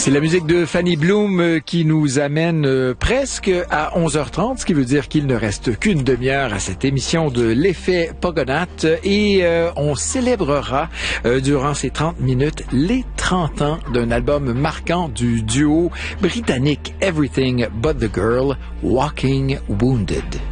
C'est la musique de Fanny Bloom qui nous amène presque à 11h30, ce qui veut dire qu'il ne reste qu'une demi-heure à cette émission de l'effet Pogonath et on célébrera durant ces 30 minutes les 30 ans d'un album marquant du duo britannique Everything But the Girl, Walking Wounded.